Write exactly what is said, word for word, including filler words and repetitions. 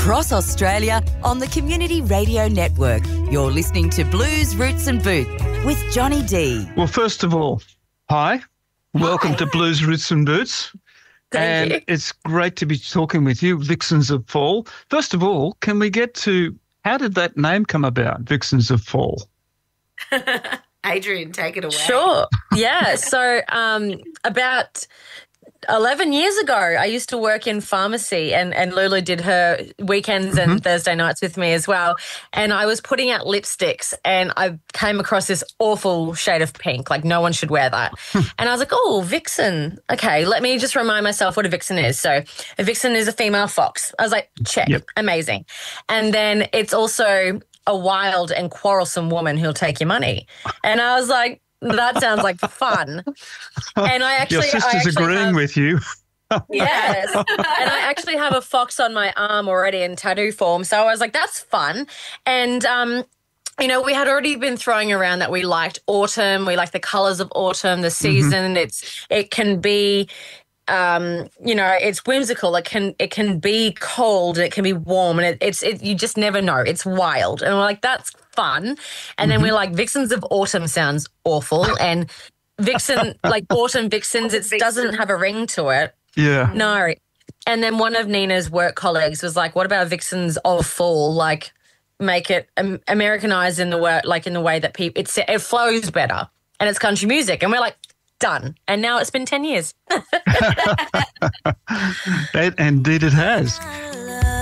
across Australia on the Community Radio Network. You're listening to Blues, Roots and Boots with Johnny D. Well, first of all, hi. Welcome Hi. to Blues, Roots and Boots. Thank and you. It's great to be talking with you, Vixens of Fall. First of all, can we get to how did that name come about, Vixens of Fall? Adrian, take it away. Sure. Yeah. So um, about eleven years ago, I used to work in pharmacy and, and Lulu did her weekends and Mm-hmm. Thursday nights with me as well. And I was putting out lipsticks and I came across this awful shade of pink, like no one should wear that. And I was like, oh, vixen. Okay, let me just remind myself what a vixen is. So a vixen is a female fox. I was like, check, Yep. amazing. And then it's also a wild and quarrelsome woman who'll take your money. And I was like, that sounds like fun. And I actually, Your sister's I actually agreeing have, with you. yes. And I actually have a fox on my arm already in tattoo form. So I was like, that's fun. And, um, you know, we had already been throwing around that we liked autumn. We like the colours of autumn, the season. It's, it can be, um, you know, it's whimsical. It can, it can be cold. It can be warm, and it, it's, it, you just never know. It's wild, and we're like, that's fun. And then we're like, Vixens of Autumn sounds awful, and vixen, like autumn vixens, it Vixen. doesn't have a ring to it. Yeah. No. And then one of Nina's work colleagues was like, what about Vixens of Fall? Like, make it um, Americanized in the word, like in the way that people, it's, it flows better, and it's country music. And we're like, done. And now it's been ten years. That, indeed it has.